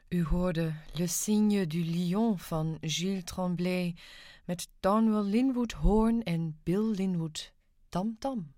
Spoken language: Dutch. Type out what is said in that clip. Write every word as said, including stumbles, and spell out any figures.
U hoorde Le Cygne du Lion van Gilles Tremblay met Donwell Linwood hoorn en Bill Linwood tam tam.